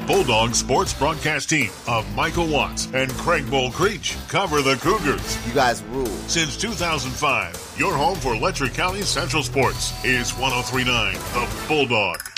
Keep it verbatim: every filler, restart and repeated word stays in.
Bulldog sports broadcast team of Michael Watts and Craig Bull Creech cover the Cougars. You guys rule. Since two thousand five, your home for Letcher County Central Sports is one oh three point nine The Bulldog.